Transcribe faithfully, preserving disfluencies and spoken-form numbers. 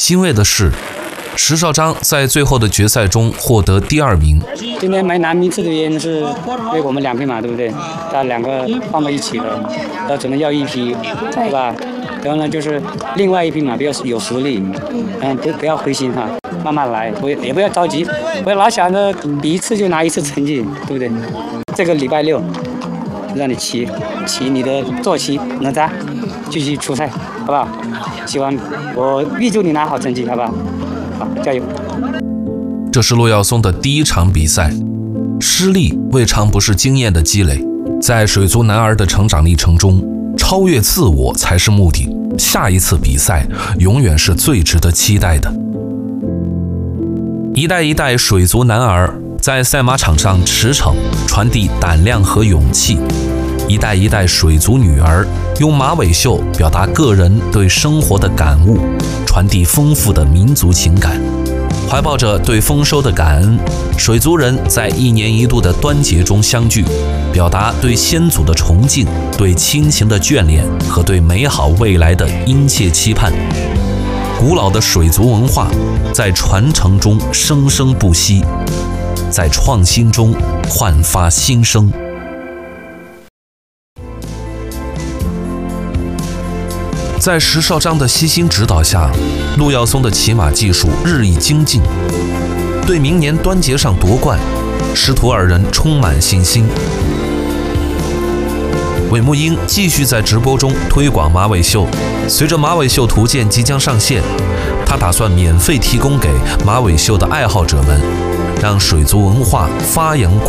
欣慰的是，石少章在最后的决赛中获得第二名。 今天没拿名次的原因是因为我们两匹马，对不对？它两个放在一起了，它只能要一匹，对吧？然后呢，就是另外一匹马比较有实力，嗯，不不要灰心哈，慢慢来，不也不要着急，不要老想着比一次就拿一次成绩，对不对？这个礼拜六让你骑骑你的坐骑哪吒，继续出赛，好不好？希望我预祝你拿好成绩，好不好？好，加油！ 这是陆耀松的第一场比赛，失利未尝不是经验的积累。在水族男儿的成长历程中，超越自我才是目的。下一次比赛永远是最值得期待的。一代一代水族男儿在赛马场上驰骋，传递胆量和勇气；一代一代水族女儿用马尾袖表达个人对生活的感悟，传递丰富的民族情感。怀抱着对丰收的感恩，水族人在一年一度的端节中相聚，表达对先祖的崇敬、对亲情的眷恋和对美好未来的殷切期盼。古老的水族文化在传承中生生不息，在创新中焕发新生。在石少章的悉心指导下，陆耀松的骑马技术日益精进，对明年端节上夺冠，师徒二人充满信心。韦木英继续在直播中推广马尾袖，随着马尾袖图鉴即将上线，他打算免费提供给马尾袖的爱好者们，让水族文化发扬光